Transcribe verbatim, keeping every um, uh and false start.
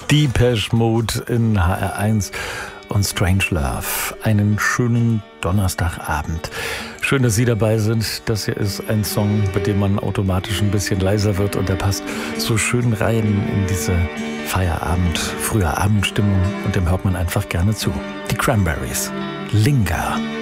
Depeche Mode in H R eins und Strange Love. Einen schönen Donnerstagabend. Schön, dass Sie dabei sind. Das hier ist ein Song, bei dem man automatisch ein bisschen leiser wird und der passt so schön rein in diese Feierabend, frühe Abendstimmung und dem hört man einfach gerne zu. Die Cranberries. Linger.